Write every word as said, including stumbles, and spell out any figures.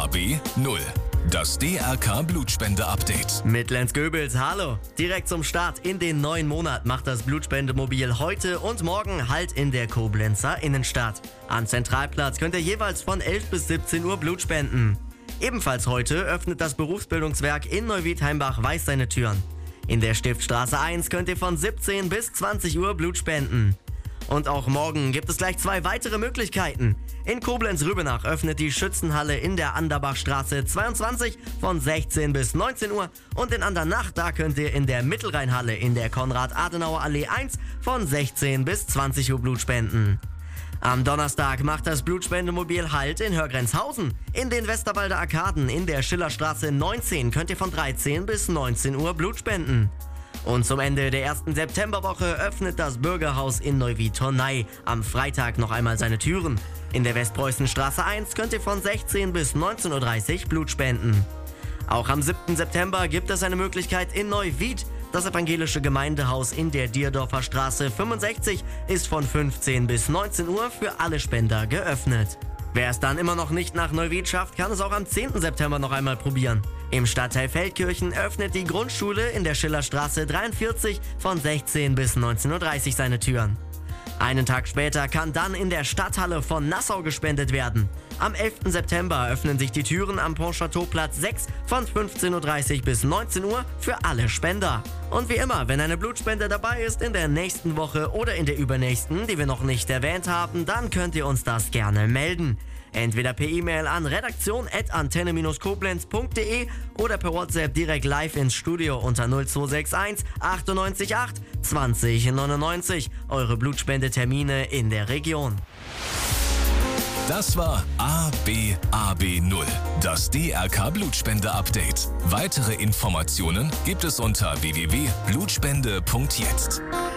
B null. Das D R K-Blutspende-Update. Mit Lenz Göbels, hallo. Direkt zum Start in den neuen Monat macht das Blutspendemobil heute und morgen Halt in der Koblenzer Innenstadt. Am Zentralplatz könnt ihr jeweils von elf bis siebzehn Uhr Blut spenden. Ebenfalls heute öffnet das Berufsbildungswerk in Neuwied-Heimbach-Weiß seine Türen. In der Stiftstraße eins könnt ihr von siebzehn bis zwanzig Uhr Blut spenden. Und auch morgen gibt es gleich zwei weitere Möglichkeiten. In Koblenz-Rübenach öffnet die Schützenhalle in der Anderbachstraße zweiundzwanzig von sechzehn bis neunzehn Uhr und in Andernach, da könnt ihr in der Mittelrheinhalle in der Konrad-Adenauer-Allee eins von sechzehn bis zwanzig Uhr Blut spenden. Am Donnerstag macht das Blutspendemobil Halt in Hörgrenzhausen. In den Westerwalder Arkaden in der Schillerstraße neunzehn könnt ihr von dreizehn bis neunzehn Uhr Blut spenden. Und zum Ende der ersten Septemberwoche öffnet das Bürgerhaus in Neuwied-Tornay am Freitag noch einmal seine Türen. In der Westpreußenstraße eins könnt ihr von sechzehn bis neunzehn Uhr dreißig Blut spenden. Auch am siebten September gibt es eine Möglichkeit in Neuwied. Das evangelische Gemeindehaus in der Dierdorfer Straße fünfundsechzig ist von fünfzehn bis neunzehn Uhr für alle Spender geöffnet. Wer es dann immer noch nicht nach Neuwied schafft, kann es auch am zehnten September noch einmal probieren. Im Stadtteil Feldkirchen öffnet die Grundschule in der Schillerstraße dreiundvierzig von sechzehn bis neunzehn Uhr dreißig seine Türen. Einen Tag später kann dann in der Stadthalle von Nassau gespendet werden. Am elften September öffnen sich die Türen am Pont-Chateau-Platz sechs von fünfzehn Uhr dreißig bis neunzehn Uhr für alle Spender. Und wie immer, wenn eine Blutspende dabei ist in der nächsten Woche oder in der übernächsten, die wir noch nicht erwähnt haben, dann könnt ihr uns das gerne melden. Entweder per E-Mail an redaktion at antenne dash koblenz punkt de oder per WhatsApp direkt live ins Studio unter null zwei sechs eins achtundneunzig acht zwanzig neunundneunzig. Eure Blutspende-Termine in der Region. Das war A B A B null, das D R K-Blutspende-Update. Weitere Informationen gibt es unter w w w punkt blutspende punkt jetzt.